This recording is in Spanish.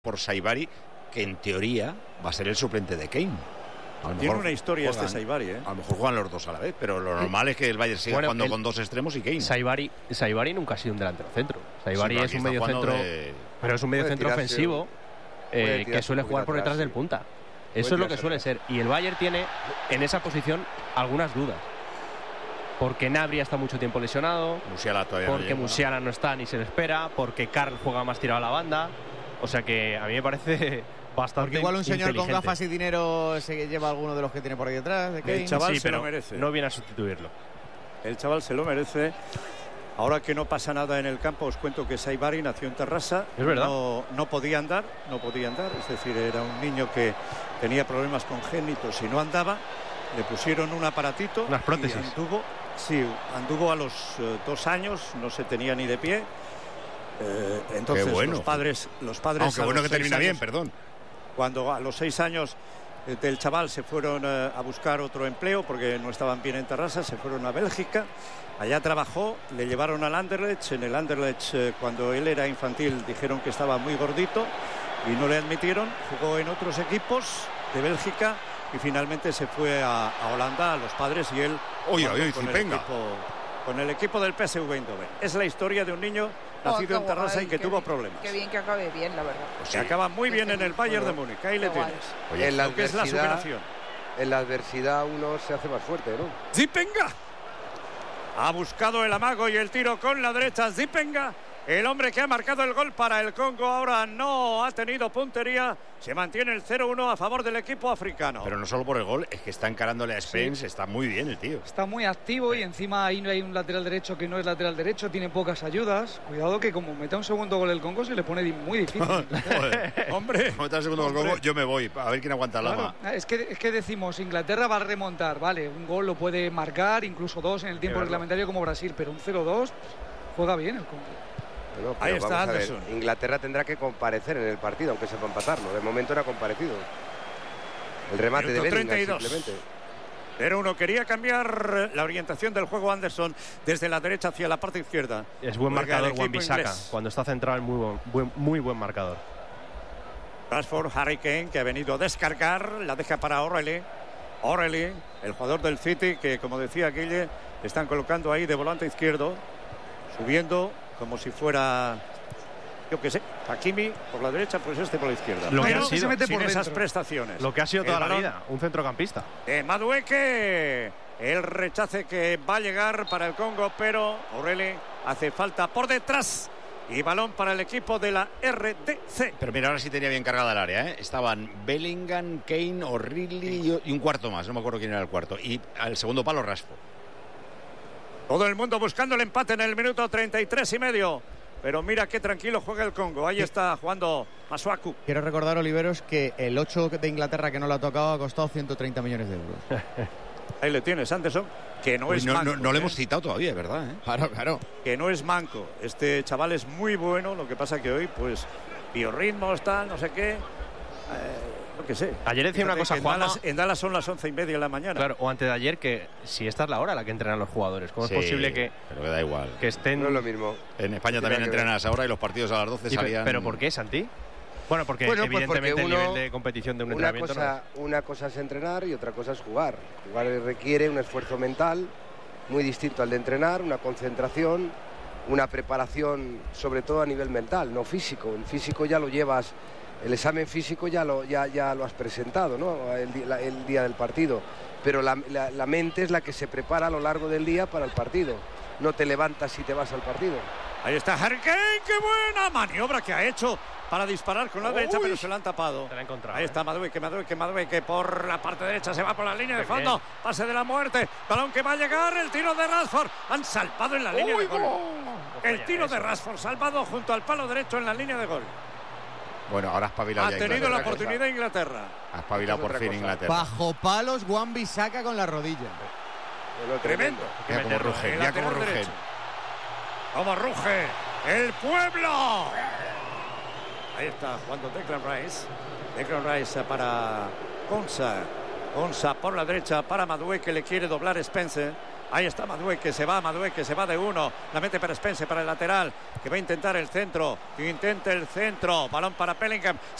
por Saibari, que en teoría va a ser el suplente de Kane. Tiene una historia Saibari, ¿eh? A lo mejor juegan los dos a la vez, pero lo normal es que el Bayern siga jugando con dos extremos y Kane. Saibari nunca ha sido un delantero centro. Saibari es un medio centro, pero es un medio centro ofensivo que suele jugar por detrás del punta. Eso es lo que suele ser. Y el Bayern tiene en esa posición algunas dudas. Porque Gnabry está mucho tiempo lesionado, Musiala todavía porque Musiala no está ni se le espera, porque Karl juega más tirado a la banda. O sea que a mí me parece bastante porque igual un señor con inteligente. gafas y dinero se lleva alguno de los que tiene por ahí detrás. ¿De el chaval sí, se pero lo merece. No viene a sustituirlo. El chaval se lo merece. Ahora que no pasa nada en el campo, os cuento que Saibari nació en Terrassa. Es verdad. No podía andar. Es decir, era un niño que tenía problemas congénitos y no andaba. Le pusieron un aparatito. Unas prótesis. Y anduvo a los 2 años, no se tenía ni de pie. Entonces bueno. los padres aunque bueno que termina bien, perdón. Cuando a los 6 años del chaval se fueron a buscar otro empleo porque no estaban bien en Terrassa, se fueron a Bélgica, allá trabajó, le llevaron al Anderlecht. En el Anderlecht, cuando él era infantil, dijeron que estaba muy gordito y no le admitieron. Jugó en otros equipos de Bélgica y finalmente se fue a Holanda, a los padres, y él con el equipo del PSV Eindhoven. Es la historia de un niño nacido en Terrassa y que tuvo problemas. Qué bien que acabe bien, la verdad. Se acaba muy bien en el Bayern de Múnich. Ahí le tienes. Oye, en lo que es la superación. En la adversidad uno se hace más fuerte, ¿no? Zipenga ha buscado el amago y el tiro con la derecha. Zipenga, el hombre que ha marcado el gol para el Congo, ahora no ha tenido puntería. Se mantiene el 0-1 a favor del equipo africano. Pero no solo por el gol, es que está encarándole a Spence. Está muy bien el tío. Está muy activo y encima ahí no hay un lateral derecho que no es lateral derecho, tiene pocas ayudas. Cuidado que como meta un segundo gol el Congo se le pone muy difícil. Hombre, como meta el segundo gol Congo, yo me voy a ver quién aguanta el claro, lama. es que decimos, Inglaterra va a remontar, vale, un gol lo puede marcar, incluso 2 en el tiempo reglamentario como Brasil, pero un 0-2 juega bien el Congo. Bueno, ahí está Anderson. Inglaterra tendrá que comparecer en el partido, aunque sepa empatarlo. De momento era comparecido. El remate de Bellingham 32. Simplemente. Pero uno quería cambiar la orientación del juego. Anderson desde la derecha hacia la parte izquierda. Es buen marcador Wan-Bissaka. Cuando está centrado es muy buen marcador. Rashford, Harry Kane, que ha venido a descargar, la deja para O'Reilly, el jugador del City, que como decía Guille, están colocando ahí de volante izquierdo, subiendo como si fuera, yo qué sé, Hakimi por la derecha, pues este por la izquierda. Lo que pero ha sido, se mete sin por esas prestaciones. Lo que ha sido toda la vida, un centrocampista. Madueke, el rechace que va a llegar para el Congo, pero O'Reilly hace falta por detrás. Y balón para el equipo de la RDC. Pero mira, ahora sí tenía bien cargada el área, ¿eh? Estaban Bellingham, Kane, O'Reilly y un cuarto más. No me acuerdo quién era el cuarto. Y al segundo palo, Rashford. Todo el mundo buscando el empate en el minuto 33 y medio. Pero mira qué tranquilo juega el Congo. Ahí está jugando Masuaku. Quiero recordar, Oliveros, que el 8 de Inglaterra que no lo ha tocado ha costado 130 millones de euros. Ahí le tienes, Anderson, que no es manco. No le hemos citado todavía, ¿verdad? Claro. Que no es manco. Este chaval es muy bueno. Lo que pasa que hoy, pues, biorritmos, tal, no sé qué. Lo que sé. Ayer decía una cosa, Juanma. En Dallas son las 11:30 de la mañana. Claro, o antes de ayer, que si esta es la hora a la que entrenan los jugadores. ¿Cómo es posible que...? Pero que da igual. Que estén... No es lo mismo. En España también entrenan a esa hora y los partidos a las 12 salían... ¿Pero por qué, Santi? Bueno, porque evidentemente el nivel de competición de un entrenamiento una cosa es entrenar y otra cosa es jugar. Jugar requiere un esfuerzo mental muy distinto al de entrenar, una concentración, una preparación, sobre todo a nivel mental, no físico. El físico ya lo llevas, el examen físico ya lo has presentado, ¿no? El día del partido. Pero la mente es la que se prepara a lo largo del día para el partido. No te levantas y te vas al partido. Ahí está Harry Kane, qué buena maniobra que ha hecho para disparar con la derecha, pero se la han tapado. Se la ha encontrado. Ahí está Madueke por la parte derecha, se va por la línea de fondo. Bien. Pase de la muerte, balón que va a llegar, el tiro de Rashford. Han salvado en la línea de gol. El tiro de Rashford salvado junto al palo derecho en la línea de gol. Bueno, ahora ha espabilado ya Inglaterra. Ha tenido la oportunidad Inglaterra. Ha espabilado por fin Inglaterra. Bajo palos, Wan-Bissaka con la rodilla. Tremendo. Mira cómo ruge, mira cómo ruge. ¡Cómo ruge el pueblo! Ahí está jugando Declan Rice para Konsa por la derecha para Madueke, que le quiere doblar Spencer. Ahí está Madueque, que se va de uno. La mete para Spence, para el lateral, que va a intentar el centro. Que intente el centro. Balón para Bellingham.